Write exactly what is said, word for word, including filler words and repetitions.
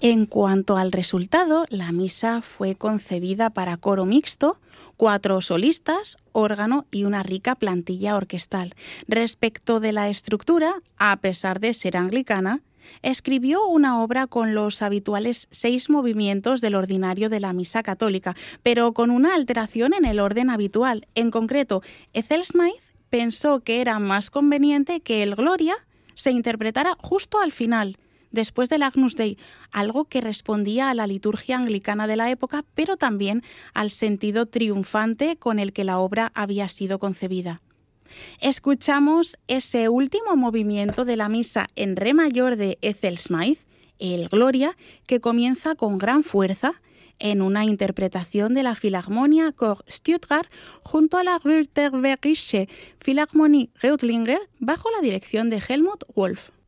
En cuanto al resultado, la misa fue concebida para coro mixto, cuatro solistas, órgano y una rica plantilla orquestal. Respecto de la estructura, a pesar de ser anglicana, escribió una obra con los habituales seis movimientos del ordinario de la misa católica, pero con una alteración en el orden habitual. En concreto, Ethel Smythe pensó que era más conveniente que el Gloria se interpretara justo al final, después del Agnus Dei, algo que respondía a la liturgia anglicana de la época, pero también al sentido triunfante con el que la obra había sido concebida. Escuchamos ese último movimiento de la misa en re mayor de Ethel Smythe, el Gloria, que comienza con gran fuerza en una interpretación de la Philharmonia Chor Stuttgart junto a la Württembergische Philharmonie Reutlinger bajo la dirección de Helmut Wolff.